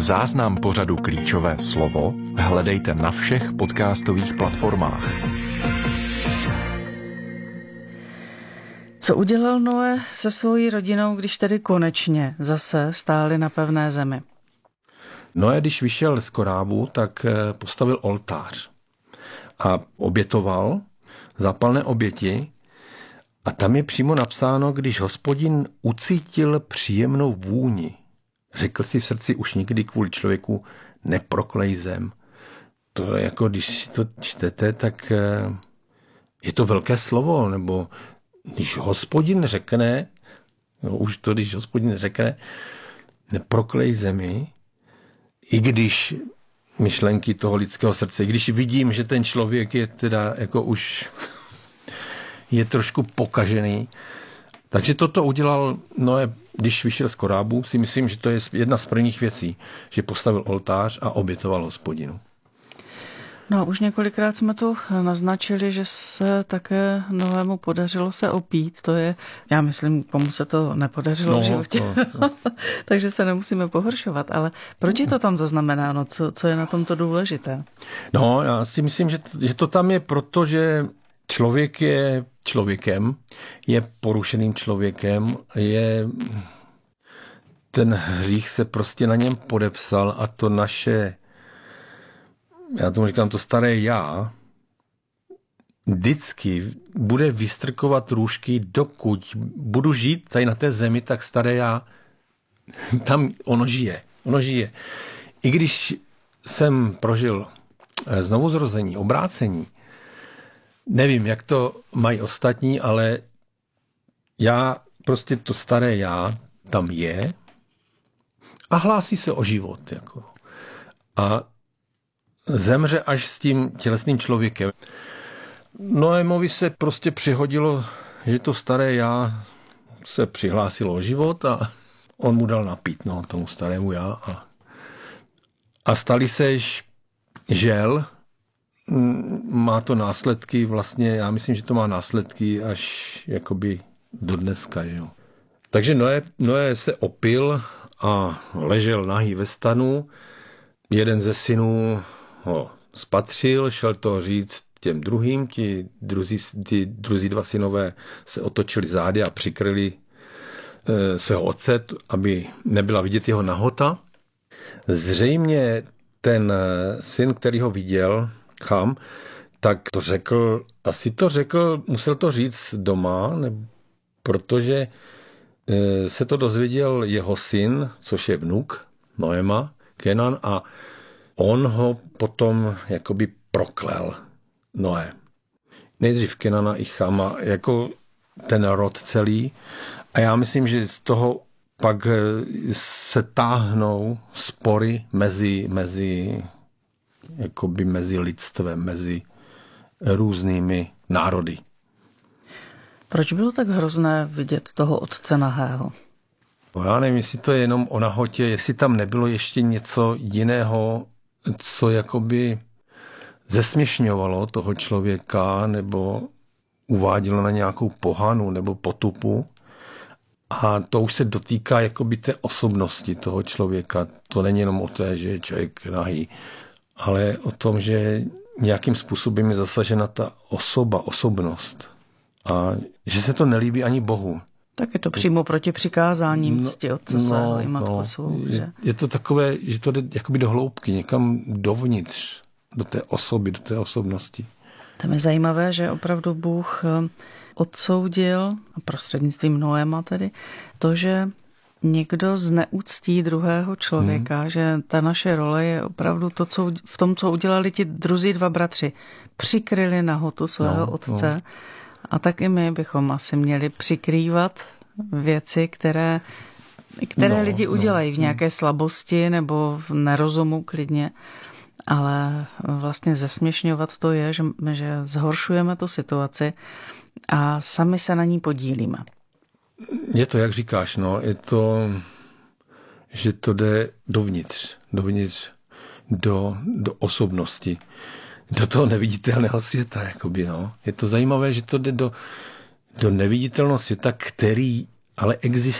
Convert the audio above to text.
Záznam pořadu Klíčové slovo hledejte na všech podcastových platformách. Co udělal Noé se svojí rodinou, když tedy konečně zase stáli na pevné zemi? Noé, když vyšel z korábu, tak postavil oltář a obětoval zápalné oběti. A tam je přímo napsáno, když Hospodin ucítil příjemnou vůni, řekl si v srdci, už nikdy kvůli člověku neproklej zem. To je jako, když to čtete, tak je to velké slovo, nebo když Hospodin řekne, když Hospodin řekne, neproklej zemi, i když myšlenky toho lidského srdce, když vidím, že ten člověk je teda jako už je trošku pokažený. Takže toto udělal Noé, když vyšel z korábu, si myslím, že to je jedna z prvních věcí, že postavil oltář a obětoval Hospodinu. No, už několikrát jsme tu naznačili, že se také Noému podařilo se opít. To je, já myslím, komu se to nepodařilo v životě. Takže se nemusíme pohoršovat. Ale proč je to tam zaznamenáno? Co je na tomto důležité? No, já si myslím, že to tam je proto, že člověk je člověkem, je porušeným člověkem, ten hřích se prostě na něm podepsal a to naše, já tomu říkám, to staré já, vždycky bude vystrkovat růžky, dokud budu žít tady na té zemi, tak staré já, tam ono žije. I když jsem prožil znovuzrození, obrácení, nevím, jak to mají ostatní, ale já prostě to staré já tam je a hlásí se o život. Jako. A zemře až s tím tělesným člověkem. Noémovi se prostě přihodilo, že to staré já se přihlásilo o život a on mu dal napít, tomu starému já. A stali se žel. Má to následky vlastně, já myslím, že to má následky až jakoby do dneska. Jo. Takže Noé se opil a ležel nahý ve stanu. Jeden ze synů ho spatřil, šel to říct těm druhým. Ti druzí dva synové se otočili zády a přikryli svého otce, aby nebyla vidět jeho nahota. Zřejmě ten syn, který ho viděl, Cham, tak to řekl, musel to říct doma, protože se to dozvěděl jeho syn, což je vnuk Noema, Kenan, a on ho potom jakoby proklel, Noé. Nejdřív Kenana i Chama, jako ten rod celý. A já myslím, že z toho pak se táhnou spory mezi lidstvem, mezi různými národy. Proč bylo tak hrozné vidět toho otce nahého? Já nevím, jestli to je jenom o nahotě, jestli tam nebylo ještě něco jiného, co jakoby zesměšňovalo toho člověka nebo uvádělo na nějakou pohanu nebo potupu. A to už se dotýká jakoby té osobnosti toho člověka. To není jenom o té, že je člověk nahý, ale o tom, že nějakým způsobem je zasažena ta osobnost. A že se to nelíbí ani Bohu. Tak je to přímo proti přikázání cti otce svého i matku svou. Je to takové, že to jde jakoby do hloubky, někam dovnitř, do té osoby, do té osobnosti. Tam je zajímavé, že opravdu Bůh odsoudil, prostřednictvím Noéma tedy, to, že někdo zneuctí druhého člověka, že ta naše role je opravdu to, co v tom, co udělali ti druzí dva bratři. Přikryli nahotu svého otce a tak i my bychom asi měli přikrývat věci, které lidi udělají v nějaké slabosti nebo v nerozumu klidně, ale vlastně zesměšňovat to je, že zhoršujeme tu situaci a sami se na ní podílíme. Je to, jak říkáš, je to, že to jde dovnitř, do osobnosti, do toho neviditelného světa, jakoby, Je to zajímavé, že to jde do neviditelného světa, který ale existuje.